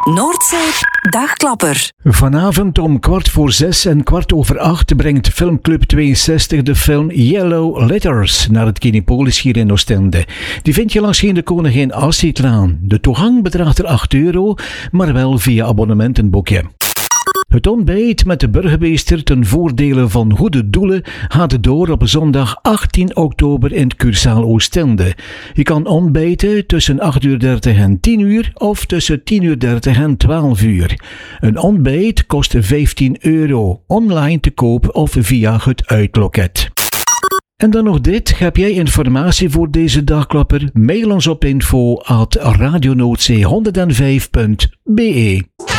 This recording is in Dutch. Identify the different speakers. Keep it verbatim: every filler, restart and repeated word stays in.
Speaker 1: Noordzee Dagklapper.
Speaker 2: Vanavond om kwart voor zes en kwart over acht brengt Filmclub tweeënzestig de film Yellow Letters naar het Kinepolis hier in Oostende. Die vind je langs de Koningin Astridlaan. De toegang bedraagt er acht euro, maar wel via abonnementenboekje. Het ontbijt met de burgemeester ten voordele van goede doelen gaat door op zondag achttien oktober in het Cursaal Oostende. Je kan ontbijten tussen acht uur dertig en tien uur of tussen tien uur dertig en twaalf uur. Een ontbijt kost vijftien euro, online te koop of via het uitloket. En dan nog dit, heb jij informatie voor deze dagklapper? Mail ons op info at radionoordzee honderdvijf punt be.